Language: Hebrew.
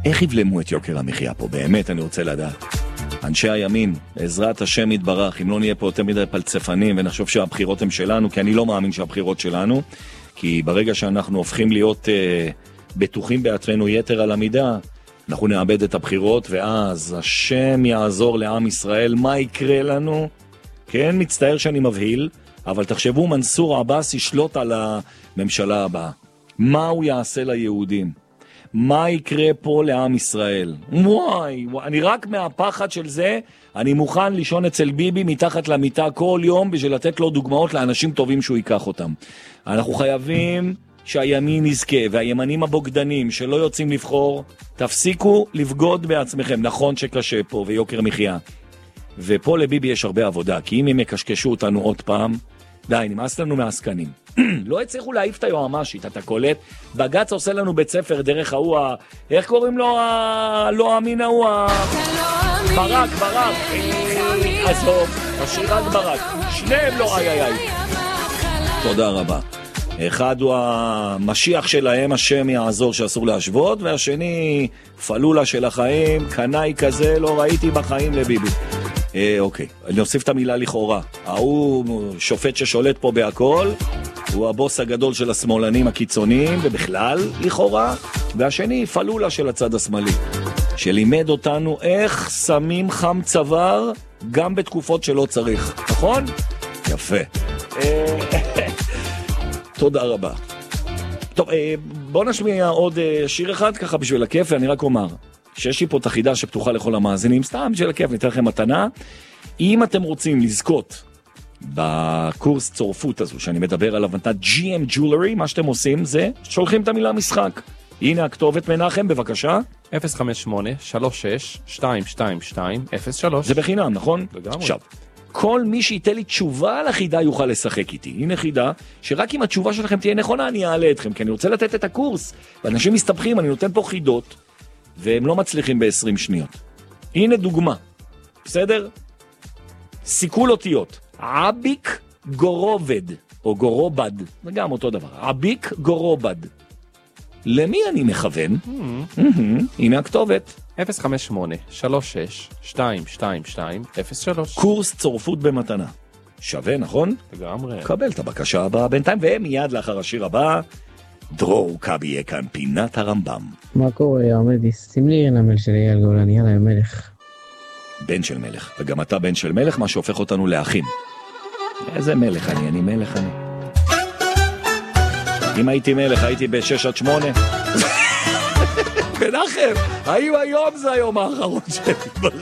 איך יבלמו את יוקר המחיה פה? באמת אני רוצה לדעת. אנשי הימין, בעזרת השם יתברך, אם לא נהיה פה יותר מדי פלצפנים ונחשוב שהבחירות הן שלנו, כי אני לא מאמין שהבחירות שלנו, כי ברגע שאנחנו הופכים להיות בטוחים בעצמנו יתר על המידה, אנחנו נאבד את הבחירות, ואז השם יעזור לעם ישראל. מה יקרה לנו? כן, מצטער שאני מבהיל, אבל תחשבו, מנסור עבאס ישלוט על הממשלה הבאה. מה הוא יעשה ליהודים? מה יקרה פה לעם ישראל? וואי, אני רק מהפחד של זה, אני מוכן לישון אצל ביבי מתחת למיטה כל יום, בשביל לתת לו דוגמאות לאנשים טובים שהוא ייקח אותם. אנחנו חייבים שהימין יזכה, והימנים הבוגדנים שלא יוצאים לבחור, תפסיקו לבגוד בעצמכם. נכון שקשה פה ויוקר מחיה. ופה לביבי יש הרבה עבודה, כי אם הם יקשקשו אותנו עוד פעם, די, נמאס לנו מהעסקנים. לא הצליחו להעיף את היועמ"שית, אתה קולט? בג"ץ עושה לנו בית ספר דרך ההוא, איך קוראים לו? לא אמין ההוא, ברק. עזוב, השיר רק ברק. שניהם לא, איי. תודה רבה. אחד הוא המשיח שלהם, השם יעזור שאסור להשוות, והשני פלולה של החיים, קנאי כזה לא ראיתי בחיים לביבי. אוקיי, אני אוסיף את המילה לכאורה. הוא שופט ששולט פה בהכל, הוא הבוס הגדול של השמאלנים הקיצוניים, ובכלל לכאורה, והשני פלולה של הצד השמאלי, שלימד אותנו איך שמים חם צוואר גם בתקופות שלא צריך, נכון? יפה. תודה רבה. טוב, בוא נשמיע עוד שיר אחד ככה בשביל הכיף, ואני רק אומר שיש לי פה את החידה שפתוחה לכל המאזינים, סתם בשביל הכיף, ניתן לכם מתנה. אם אתם רוצים לזכות בקורס צורפות הזו שאני מדבר עליו, מתנת GM Jewelry, מה שאתם עושים זה שולחים את המילה משחק. הנה הכתובת, מנחם, בבקשה. 058-36-222-03. זה בחינם, נכון? לגמרי. עכשיו, כל מי שייתן לי תשובה על החידה יוכל לשחק איתי. הנה חידה, שרק אם התשובה שלכם תהיה נכונה, אני אעלה אתכם, כי אני רוצה לתת את הקורס. ואנשים מסתבכים, אני נותן פה חידות, והם לא מצליחים ב-20 שניות. הנה דוגמה, בסדר? סיכול אותיות. עביק גורובד, או גורובד, זה גם אותו דבר. עביק גורובד. למי אני מכוון? הנה הכתובת. 058-36-222-03. קורס צורפות במתנה. שווה, נכון? לגמרי. קבל את הבקשה הבאה בינתיים, ומיד לאחר השיר הבא, דרור קאבי יהיה כאן פינת הרמב"ם. מה קורה, עמדיס? שים לי נמל של אייל גולן, יאללה, מלך. בן של מלך, וגם אתה בן של מלך, מה שהופך אותנו לאחים. איזה מלך אני מלך אני. אם הייתי מלך, הייתי ב6-8. מנחם, האם היום זה היום האחרון שלי?